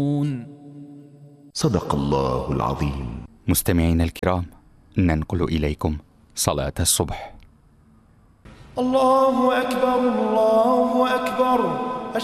صدق الله العظيم. مستمعينا الكرام، ننقل إليكم صلاة الصبح. الله أكبر الله أكبر.